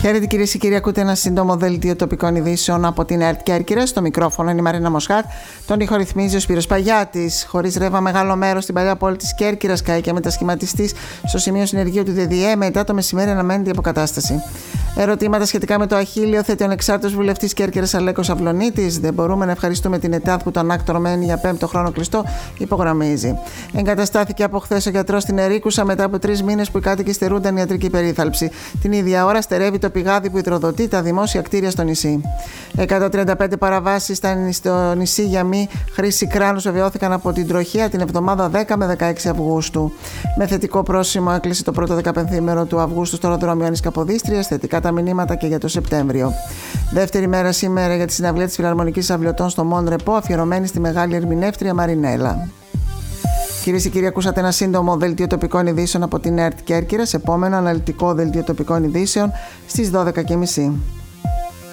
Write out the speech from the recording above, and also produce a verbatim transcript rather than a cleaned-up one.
Χαίρετε κυρίες και κύριοι, ακούτε ένα σύντομο δελτίο τοπικών ειδήσεων από την ΕΡΤ Κέρκυρας. Στο μικρόφωνο είναι η Μαρίνα Μοσχάτ. Τον ήχο ρυθμίζει ο Σπύρος Παγιάτης. Χωρίς ρεύμα μεγάλο μέρος στην παλιά πόλη της Κέρκυρας, καεί μετασχηματιστής στο σημείο συνεργείου του ΔΔΕ. Μετά το μεσημέρι αναμένεται η αποκατάσταση. Ερωτήματα σχετικά με το αχίλλειο θέτει ο ανεξάρτητος βουλευτής Κέρκυρας Αλέκος Αυλωνίτης. Δεν μπορούμε να ευχαριστούμε την ΕΤΑΔ που το ανάκτορο μένει για πέμπτο χρόνο κλειστό, υπογραμμίζει. Εγκαταστάθηκε από χθες ο γιατρός στην Ερίκουσα μετά από τρεις μήνες που οι κάτοικοι στερούνταν ιατρική περίθαλψη. Την ίδια ώρα στερεύει το πηγάδι που υδροδοτεί τα δημόσια κτίρια στο νησί. εκατόν τριάντα πέντε παραβάσεις στο νησί για μη χρήση κράνους βεβαιώθηκαν από την τροχέα την εβδομάδα δέκα με δεκαέξι Αυγούστου. Με θετικό πρόσημο έκλεισε το πρώτο δεκαπενθήμερο του Αυγούστου στο αεροδρόμιο Άννης Καποδίστριας. Θετικά τα μηνύματα και για το Σεπτέμβριο. Δεύτερη μέρα σήμερα για τη συναυλία της Φιλαρμονικής Αυλωτών στο Μον Ρεπό, αφιερωμένη στη μεγάλη ερμηνεύτρια Μαρινέλα. Κυρίες και κύριοι, ακούσατε ένα σύντομο δελτίο τοπικών ειδήσεων από την ΕΡΤ Κέρκυρας. Επόμενο αναλυτικό δελτίο τοπικών ειδήσεων στις δώδεκα και μισή.